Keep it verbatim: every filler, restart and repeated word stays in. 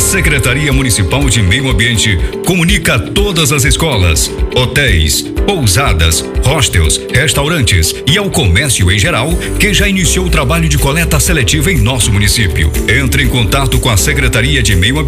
Secretaria Municipal de Meio Ambiente comunica a todas as escolas, hotéis, pousadas, hostels, restaurantes e ao comércio em geral que já iniciou o trabalho de coleta seletiva em nosso município. Entre em contato com a Secretaria de Meio Ambiente